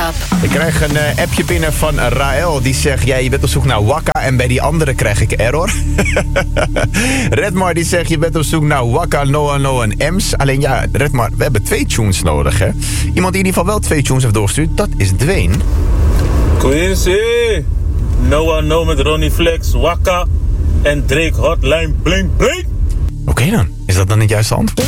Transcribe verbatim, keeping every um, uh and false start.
WhatsApp. Ik krijg een uh, appje binnen van Raël. Die zegt, ja, je bent op zoek naar Wakka. En bij die andere krijg ik error. Redmar die zegt, je bent op zoek naar Wakka, Noah, Noah en Ems. Alleen ja, Redmar, we hebben twee tunes nodig, hè. Iemand die in ieder geval wel twee tunes heeft doorgestuurd, dat is Dwayne. Quincy, Noah, Noah met Ronnie Flex, Wakka en Drake Hotline Bling Bling. Oké okay dan, is dat dan het juiste antwoord?